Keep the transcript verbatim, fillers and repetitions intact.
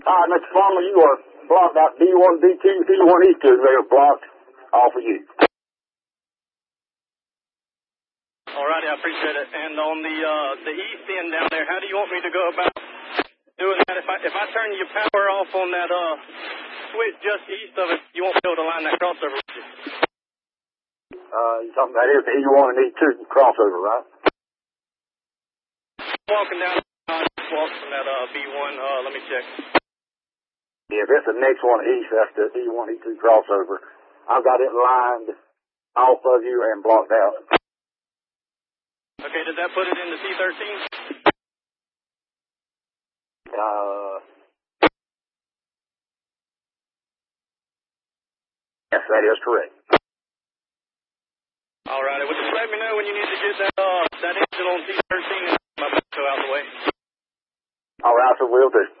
All right, Mister Farmer, you are blocked out D one, D two, D one, E two. They are blocked off of you. All righty, I appreciate it. And on the uh, the east end down there, how do you want me to go about doing that? If I if I turn your power off on that uh switch just east of it, you won't be able to line that crossover with you. Uh, you're talking about here, the E one and E two crossover, right? Walking down, uh, walk from that uh, B one. Uh, let me check. Yeah, that's the next one east. That's the E one, E two crossover. I've got it lined off of you and blocked out. Okay, did that put it into T thirteen? Uh, yes, that is correct. All righty, well, just let me know when you need to get that uh, that engine on T thirteen and my go out of the way. All right, so we'll do.